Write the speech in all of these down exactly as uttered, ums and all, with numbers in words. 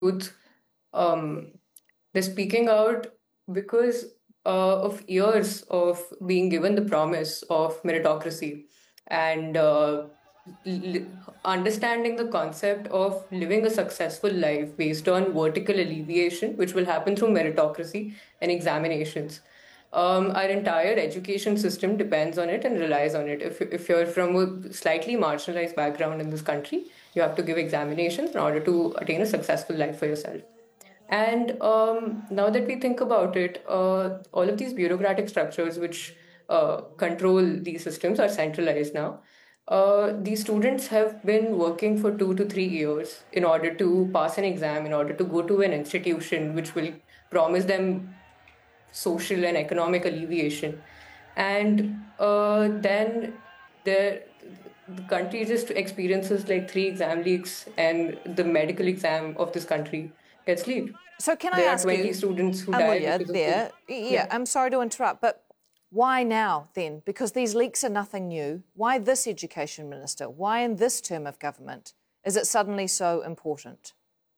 youth, um, they're speaking out because uh, of years of being given the promise of meritocracy and uh, l- understanding the concept of living a successful life based on vertical alleviation, which will happen through meritocracy and examinations. Um, our entire education system depends on it and relies on it. If, if you're from a slightly marginalized background in this country, you have to give examinations in order to attain a successful life for yourself. And um, now that we think about it, uh, all of these bureaucratic structures which uh, control these systems are centralized now. Uh, these students have been working for two to three years in order to pass an exam, in order to go to an institution which will promise them social and economic alleviation. And uh, then there, the country just experiences like three exam leaks, and the medical exam of this country gets leaked. So can I There are ask twenty you, students who died Amulya, because of food. there, yeah, Yeah. I'm sorry to interrupt, but why now then? Because these leaks are nothing new. Why this education minister? Why in this term of government is it suddenly so important?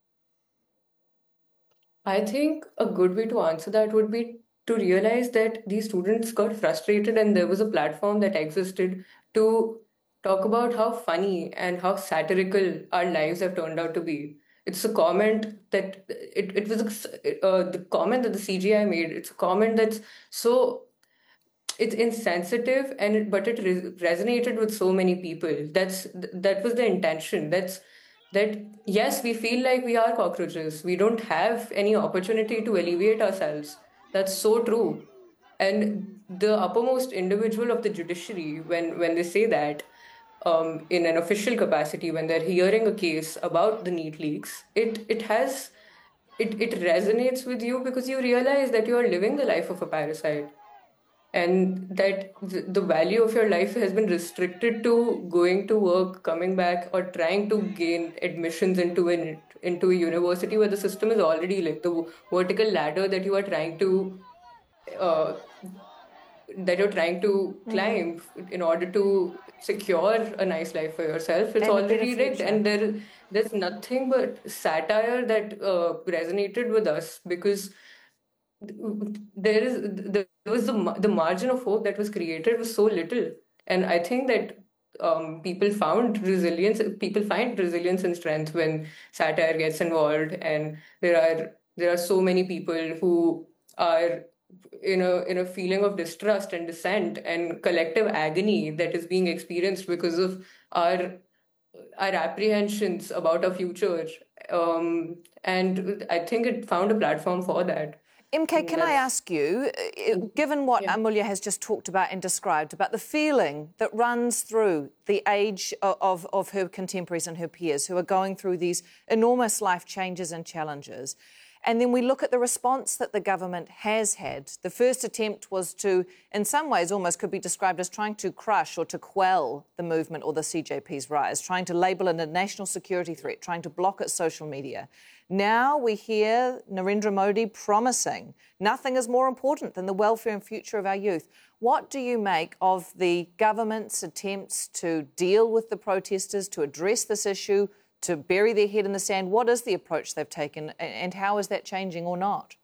I think a good way to answer that would be to realize that these students got frustrated and there was a platform that existed to talk about how funny and how satirical our lives have turned out to be. It's a comment that it, it was a, uh, the comment that the C G I made. It's a comment that's so it's insensitive and it, but it re- resonated with so many people. That's that was the intention. That's that yes, we feel like we are cockroaches, we don't have any opportunity to alleviate ourselves. That's so true. And the uppermost individual of the judiciary, when when they say that, um, in an official capacity, when they're hearing a case about the NEET leaks, it it has it, it resonates with you because you realize that you are living the life of a parasite, and that th- the value of your life has been restricted to going to work, coming back, or trying to gain admissions into an into a university where the system is already like the vertical ladder that you are trying to uh, that you're trying to Mm. climb in order to secure a nice life for yourself. It's And a better already rigged, future. and there there's nothing but satire that uh, resonated with us because there is there was the ma- the margin of hope that was created was so little. And I think that um, people found resilience people find resilience and strength when satire gets involved, and there are there are so many people who are in a in a feeling of distrust and dissent and collective agony that is being experienced because of our our apprehensions about our future. Um, and I think it found a platform for that. M K, can I That's ask you, uh, given what yeah. Amulya has just talked about and described, about the feeling that runs through the age of, of, of her contemporaries and her peers who are going through these enormous life changes and challenges, and then we look at the response that the government has had. The first attempt was to, in some ways, almost could be described as trying to crush or to quell the movement or the C J P's rise, trying to label it a national security threat, trying to block its social media. Now we hear Narendra Modi promising nothing is more important than the welfare and future of our youth. What do you make of the government's attempts to deal with the protesters, to address this issue, to bury their head in the sand? What is the approach they've taken, and how is that changing or not?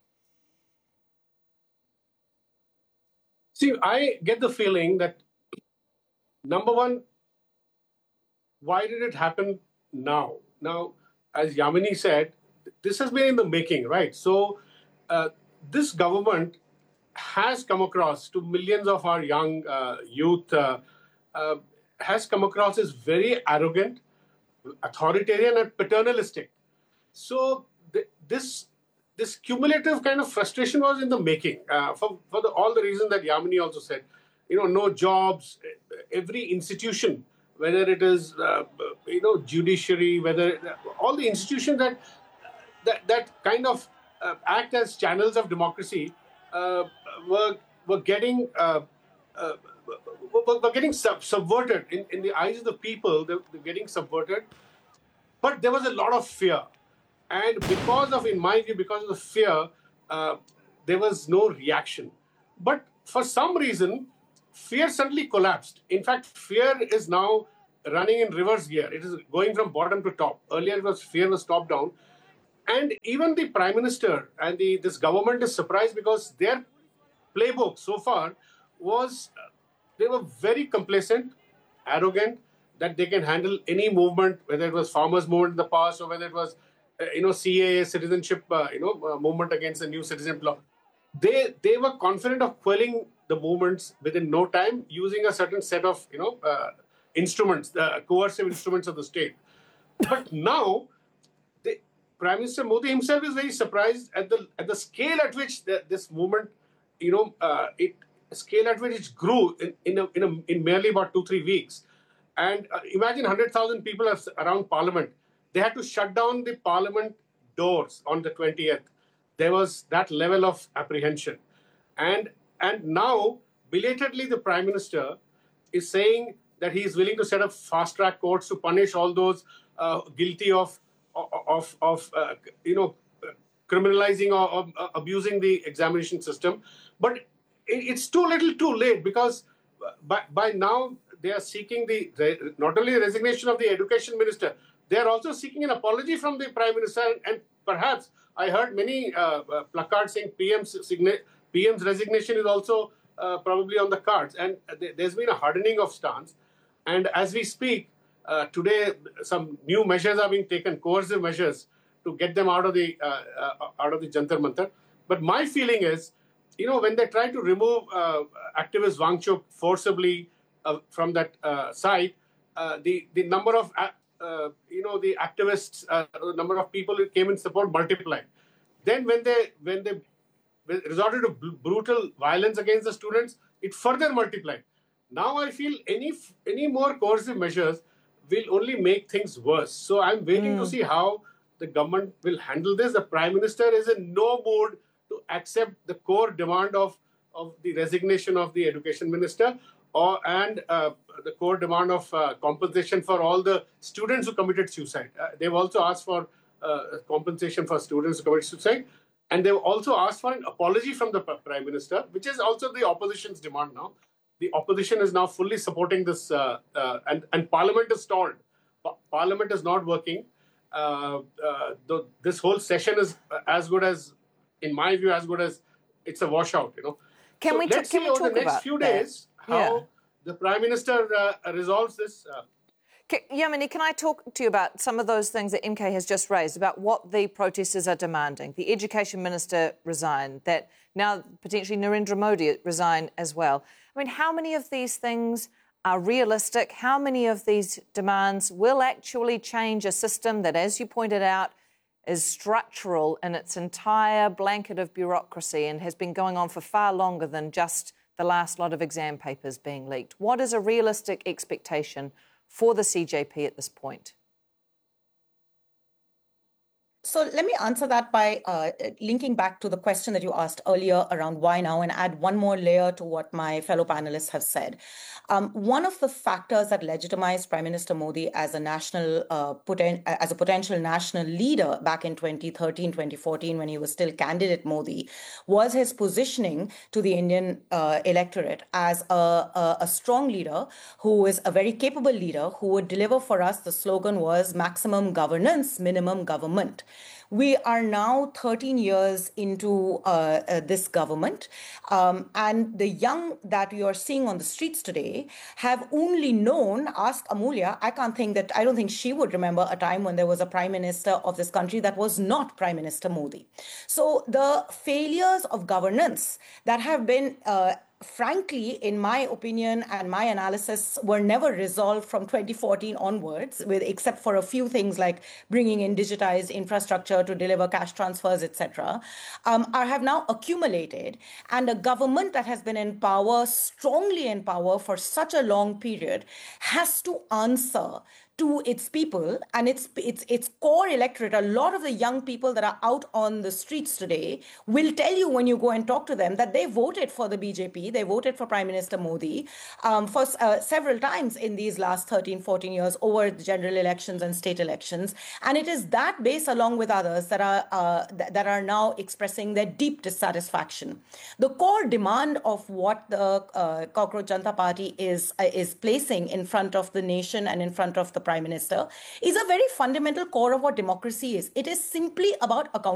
See, I get the feeling that, number one, why did it happen now? Now, as Yamini said, this has been in the making, right? So, uh, this government has come across to millions of our young uh, youth, uh, uh, has come across as very arrogant, authoritarian, and paternalistic. So, th- this this cumulative kind of frustration was in the making uh, for, for the, all the reasons that Yamini also said. You know, no jobs, every institution, whether it is, uh, you know, judiciary, whether all the institutions that that, that kind of uh, act as channels of democracy uh, were were getting uh, uh, were, were getting sub- subverted in, in the eyes of the people. They're, they're getting subverted, but there was a lot of fear. And because of, in my view, because of the fear, uh, there was no reaction. But for some reason, fear suddenly collapsed. In fact, fear is now running in reverse gear. It is going from bottom to top. Earlier, it was fear was top down. And even the Prime Minister and the this government is surprised because their playbook so far was uh, they were very complacent, arrogant, that they can handle any movement, whether it was farmers' movement in the past or whether it was, uh, you know, C A A citizenship, uh, you know, uh, movement against the new citizenship law. They they were confident of quelling the movements within no time using a certain set of, you know, uh, instruments, the coercive instruments of the state. But now, the Prime Minister Modi himself is very surprised at the at the scale at which the, this movement, you know, uh, it scale at which it grew in in, a, in, a, in merely about two three weeks. And uh, imagine one hundred thousand people around Parliament. They had to shut down the Parliament doors on the twentieth. There was that level of apprehension. And, and now, belatedly, the Prime Minister is saying that he is willing to set up fast-track courts to punish all those uh, guilty of, of, of uh, you know, criminalizing or, or uh, abusing the examination system. But it, it's too little too late, because by, by now, they are seeking the not only the resignation of the education minister, they are also seeking an apology from the Prime Minister. And, and perhaps I heard many uh, uh, placards saying P M's, P M's resignation is also uh, probably on the cards. And th- there's been a hardening of stance. And as we speak, uh, today some new measures are being taken, coercive measures, to get them out of the uh, uh, out of the Jantar Mantar. But my feeling is, you know, when they try to remove uh, activist Wangchuk forcibly Uh, from that uh, site, uh, the the number of uh, uh, you know the activists, uh, number of people who came in support multiplied. Then when they when they resorted to br- brutal violence against the students, it further multiplied. Now I feel any any more coercive measures will only make things worse. So I'm waiting mm. to see how the government will handle this. The Prime Minister is in no mood to accept the core demand of of the resignation of the Education Minister. Or and uh, the core demand of uh, compensation for all the students who committed suicide. Uh, they've also asked for uh, compensation for students who committed suicide, and they've also asked for an apology from the Prime Minister, which is also the opposition's demand now. The opposition is now fully supporting this, uh, uh, and and Parliament is stalled. Pa- Parliament is not working. Uh, uh, the, this whole session is as good as, in my view, as good as it's a washout. You know. Can so we let's t- can see we over talk the next about few that? days how Yeah. the Prime Minister uh, resolves this. Uh, Can, Yamini, can I talk to you about some of those things that M K has just raised, about what the protesters are demanding? The Education Minister resigned, that now potentially Narendra Modi resign as well. I mean, how many of these things are realistic? How many of these demands will actually change a system that, as you pointed out, is structural in its entire blanket of bureaucracy and has been going on for far longer than just the last lot of exam papers being leaked? What is a realistic expectation for the C J P at this point? So let me answer that by uh, linking back to the question that you asked earlier around why now, and add one more layer to what my fellow panelists have said. Um, one of the factors that legitimized Prime Minister Modi as a national, uh, poten- as a potential national leader back in twenty thirteen, twenty fourteen, when he was still candidate Modi, was his positioning to the Indian uh, electorate as a, a, a strong leader who is a very capable leader who would deliver for us. The slogan was maximum governance, minimum government. We are now thirteen years into uh, uh, this government, um, and the young that you are seeing on the streets today have only known, ask Amulya, I can't think that, I don't think she would remember a time when there was a prime minister of this country that was not Prime Minister Modi. So the failures of governance that have been uh, frankly, in my opinion and my analysis, were never resolved from twenty fourteen onwards, with except for a few things like bringing in digitized infrastructure to deliver cash transfers, et cetera, um, are, have now accumulated. And a government that has been in power, strongly in power for such a long period, has to answer to its people and its, its, its core electorate. A lot of the young people that are out on the streets today will tell you when you go and talk to them that they voted for the B J P, they voted for Prime Minister Modi um, for uh, several times in these last thirteen, fourteen years over the general elections and state elections. And it is that base, along with others, that are, uh, th- that are now expressing their deep dissatisfaction. The core demand of what the uh, Cockroach Janata Party is, uh, is placing in front of the nation and in front of the prime minister, is a very fundamental core of what democracy is. It is simply about accountability.